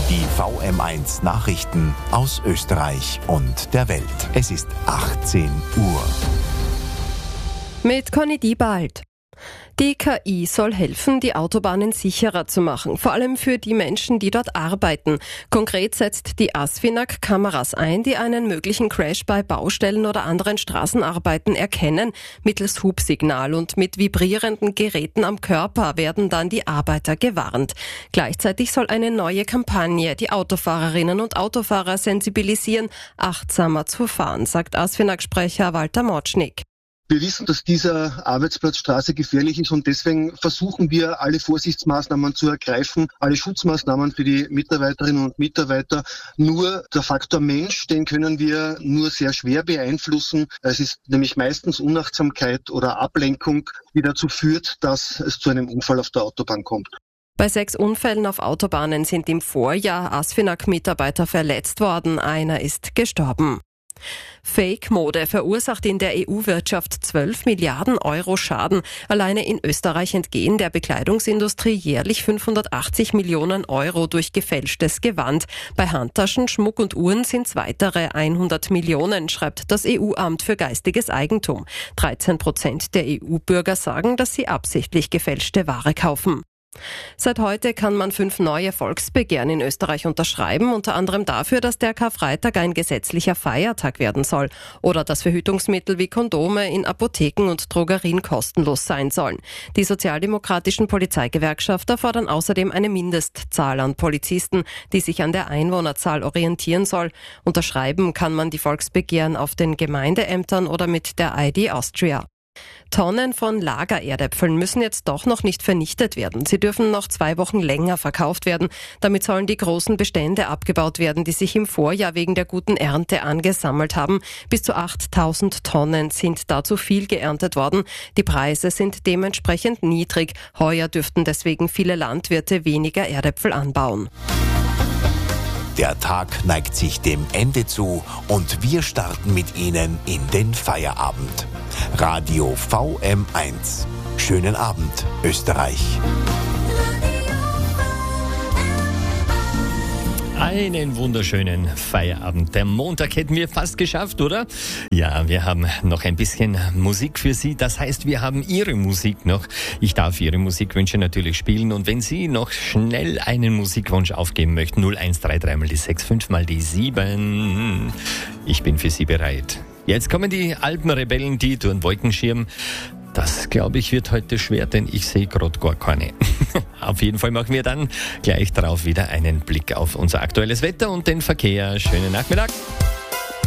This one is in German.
Die VM1 Nachrichten aus Österreich und der Welt. Es ist 18 Uhr. Mit Conny Diebald. Die KI soll helfen, die Autobahnen sicherer zu machen, vor allem für die Menschen, die dort arbeiten. Konkret setzt die ASFINAG Kameras ein, die einen möglichen Crash bei Baustellen oder anderen Straßenarbeiten erkennen. Mittels Hubsignal und mit vibrierenden Geräten am Körper werden dann die Arbeiter gewarnt. Gleichzeitig soll eine neue Kampagne die Autofahrerinnen und Autofahrer sensibilisieren, achtsamer zu fahren, sagt ASFINAG-Sprecher Walter Motschnig. Wir wissen, dass dieser Arbeitsplatzstraße gefährlich ist und deswegen versuchen wir, alle Vorsichtsmaßnahmen zu ergreifen, alle Schutzmaßnahmen für die Mitarbeiterinnen und Mitarbeiter. Nur der Faktor Mensch, den können wir nur sehr schwer beeinflussen. Es ist nämlich meistens Unachtsamkeit oder Ablenkung, die dazu führt, dass es zu einem Unfall auf der Autobahn kommt. Bei 6 Unfällen auf Autobahnen sind im Vorjahr ASFINAG-Mitarbeiter verletzt worden. Einer ist gestorben. Fake-Mode verursacht in der EU-Wirtschaft 12 Milliarden Euro Schaden. Alleine in Österreich entgehen der Bekleidungsindustrie jährlich 580 Millionen Euro durch gefälschtes Gewand. Bei Handtaschen, Schmuck und Uhren sind es weitere 100 Millionen, schreibt das EU-Amt für geistiges Eigentum. 13% der EU-Bürger sagen, dass sie absichtlich gefälschte Ware kaufen. Seit heute kann man 5 neue Volksbegehren in Österreich unterschreiben, unter anderem dafür, dass der Karfreitag ein gesetzlicher Feiertag werden soll oder dass Verhütungsmittel wie Kondome in Apotheken und Drogerien kostenlos sein sollen. Die sozialdemokratischen Polizeigewerkschafter fordern außerdem eine Mindestzahl an Polizisten, die sich an der Einwohnerzahl orientieren soll. Unterschreiben kann man die Volksbegehren auf den Gemeindeämtern oder mit der ID Austria. Tonnen von Lagererdäpfeln müssen jetzt doch noch nicht vernichtet werden. Sie dürfen noch 2 Wochen länger verkauft werden. Damit sollen die großen Bestände abgebaut werden, die sich im Vorjahr wegen der guten Ernte angesammelt haben. Bis zu 8.000 Tonnen sind da zu viel geerntet worden. Die Preise sind dementsprechend niedrig. Heuer dürften deswegen viele Landwirte weniger Erdäpfel anbauen. Der Tag neigt sich dem Ende zu und wir starten mit Ihnen in den Feierabend. Radio VM1. Schönen Abend, Österreich. Einen wunderschönen Feierabend. Der Montag hätten wir fast geschafft, oder? Ja, wir haben noch ein bisschen Musik für Sie. Das heißt, wir haben Ihre Musik noch. Ich darf Ihre Musikwünsche natürlich spielen. Und wenn Sie noch schnell einen Musikwunsch aufgeben möchten, 0133 mal die 6, 5 mal die 7. Ich bin für Sie bereit. Jetzt kommen die Alpenrebellen, die durch Wolkenschirm. Das, glaube ich, wird heute schwer, denn ich sehe gerade gar keine. Auf jeden Fall machen wir dann gleich drauf wieder einen Blick auf unser aktuelles Wetter und den Verkehr. Schönen Nachmittag.